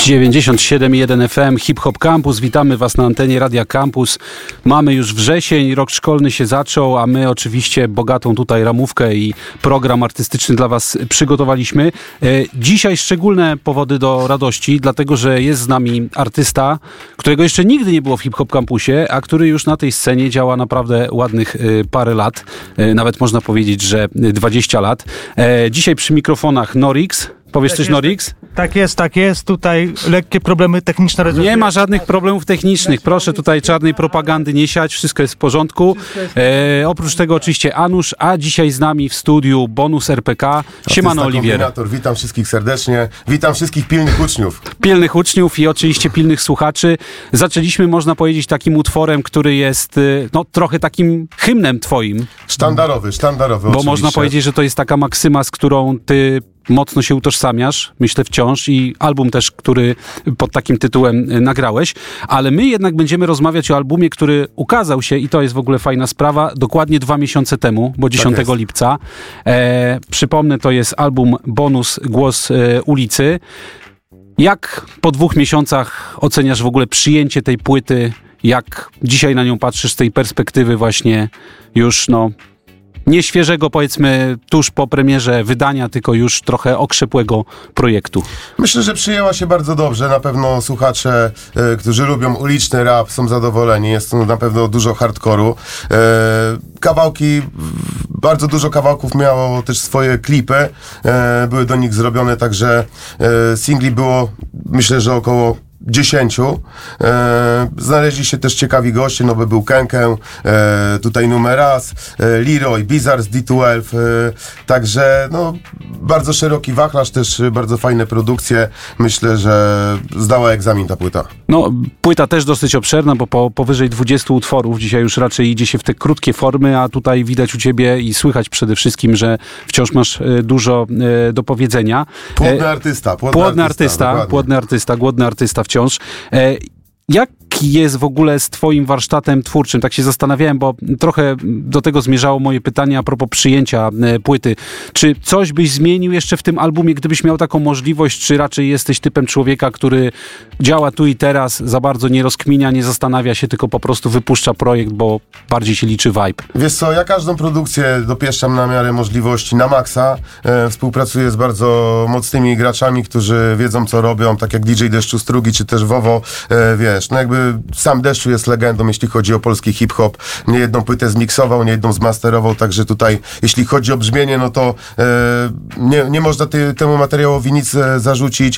97,1 FM, Hip Hop Campus. Witamy Was na antenie Radia Campus. Mamy już wrzesień, rok szkolny się zaczął, a my oczywiście bogatą tutaj ramówkę i program artystyczny dla Was przygotowaliśmy. Dzisiaj szczególne powody do radości, dlatego że jest z nami artysta, którego jeszcze nigdy nie było w Hip Hop Campusie, a który już na tej scenie działa naprawdę ładnych parę lat. Nawet można powiedzieć, że 20 lat. Dzisiaj przy mikrofonach Norix. Powiesz tak coś, jest, Norix? Tak jest. Tutaj lekkie problemy techniczne. Nie ma żadnych problemów technicznych. Proszę tutaj czarnej propagandy nie siać. Wszystko jest w porządku. Oprócz tego oczywiście Anusz, a dzisiaj z nami w studiu Bonus RPK. Siemano, Oliwier. Witam wszystkich serdecznie. Witam wszystkich pilnych uczniów. Pilnych uczniów i oczywiście pilnych słuchaczy. Zaczęliśmy, można powiedzieć, takim utworem, który jest trochę takim hymnem twoim. Sztandarowy Bo oczywiście. można powiedzieć, że to jest taka maksyma, z którą ty mocno się utożsamiasz, myślę wciąż, i album też, który pod takim tytułem nagrałeś, ale my jednak będziemy rozmawiać o albumie, który ukazał się, i to jest w ogóle fajna sprawa, dokładnie 2 miesiące temu, bo 10 lipca. Przypomnę, to jest album Bonus Głos Ulicy. Jak po 2 miesiącach oceniasz w ogóle przyjęcie tej płyty? Jak dzisiaj na nią patrzysz z tej perspektywy właśnie już, nie świeżego, powiedzmy, tuż po premierze wydania, tylko już trochę okrzepłego projektu? Myślę, że przyjęła się bardzo dobrze. Na pewno słuchacze, którzy lubią uliczny rap, są zadowoleni. Jest tu na pewno dużo hardkoru. Kawałki, bardzo dużo kawałków miało też swoje klipy. Były do nich zrobione, także singli było, myślę, że około 10. Znaleźli się też ciekawi goście, by był Kenkę, tutaj Numeraz, Leroy, Bizarre z D12, także bardzo szeroki wachlarz, też bardzo fajne produkcje. Myślę, że zdała egzamin ta płyta. Płyta też dosyć obszerna, bo powyżej 20 utworów. Dzisiaj już raczej idzie się w te krótkie formy, a tutaj widać u ciebie i słychać przede wszystkim, że wciąż masz dużo do powiedzenia. Płodny artysta. Głodny artysta wciąż. Jak jest w ogóle z twoim warsztatem twórczym? Tak się zastanawiałem, bo trochę do tego zmierzało moje pytanie a propos przyjęcia płyty. Czy coś byś zmienił jeszcze w tym albumie, gdybyś miał taką możliwość, czy raczej jesteś typem człowieka, który działa tu i teraz, za bardzo nie rozkminia, nie zastanawia się, tylko po prostu wypuszcza projekt, bo bardziej się liczy vibe? Wiesz co, ja każdą produkcję dopieszczam na miarę możliwości, na maksa. Współpracuję z bardzo mocnymi graczami, którzy wiedzą, co robią, tak jak DJ Deszczu Strugi, czy też Wowo, jakby sam Deszczu jest legendą, jeśli chodzi o polski hip-hop. Niejedną płytę zmiksował, niejedną zmasterował, także tutaj, jeśli chodzi o brzmienie, to nie można temu materiałowi nic zarzucić.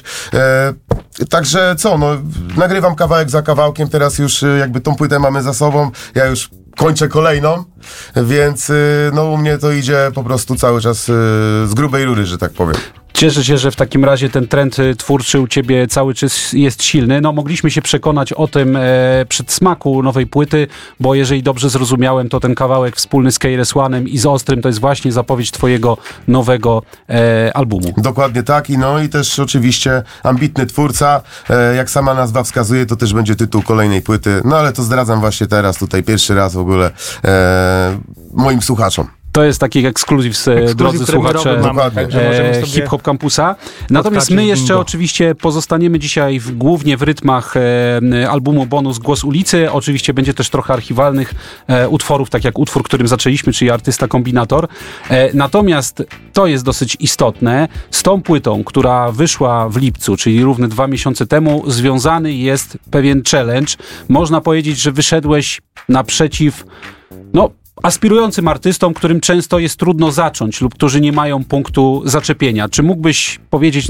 Także nagrywam kawałek za kawałkiem, teraz już jakby tą płytę mamy za sobą, ja już kończę kolejną, więc u mnie to idzie po prostu cały czas z grubej rury, że tak powiem. Cieszę się, że w takim razie ten trend twórczy u ciebie cały czas jest silny. Mogliśmy się przekonać o tym przedsmaku nowej płyty, bo jeżeli dobrze zrozumiałem, to ten kawałek wspólny z KRS-One'em i z Ostrym to jest właśnie zapowiedź twojego nowego albumu. Dokładnie tak i też oczywiście ambitny twórca, jak sama nazwa wskazuje, to też będzie tytuł kolejnej płyty, ale to zdradzam właśnie teraz, tutaj pierwszy raz w ogóle moim słuchaczom. To jest taki ekskluzyw, drodzy słuchacze Hip Hop Campusa. Natomiast my jeszcze oczywiście pozostaniemy dzisiaj głównie w rytmach albumu Bonus Głos Ulicy. Oczywiście będzie też trochę archiwalnych utworów, tak jak utwór, którym zaczęliśmy, czyli Artysta Kombinator. Natomiast to jest dosyć istotne. Z tą płytą, która wyszła w lipcu, czyli równe 2 miesiące temu, związany jest pewien challenge. Można powiedzieć, że wyszedłeś naprzeciw aspirującym artystom, którym często jest trudno zacząć lub którzy nie mają punktu zaczepienia. Czy mógłbyś powiedzieć